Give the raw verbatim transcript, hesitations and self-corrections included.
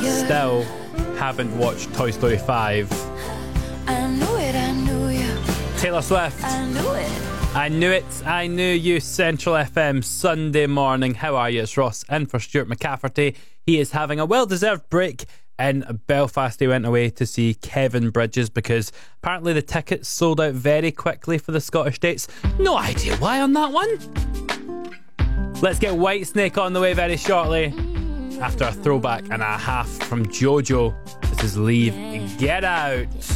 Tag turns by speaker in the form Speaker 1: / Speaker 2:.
Speaker 1: still haven't watched Toy Story five.
Speaker 2: I knew it, I knew you.
Speaker 1: Taylor Swift.
Speaker 2: I knew it.
Speaker 1: I knew it, I knew you. Central F M, Sunday morning. How are you? It's Ross in for Stuart McCafferty. He is having a well-deserved break in Belfast. He went away to see Kevin Bridges because apparently the tickets sold out very quickly for the Scottish dates. No idea why on that one. Let's get Whitesnake on the way very shortly after a throwback and a half from JoJo. This is Leave Get Out.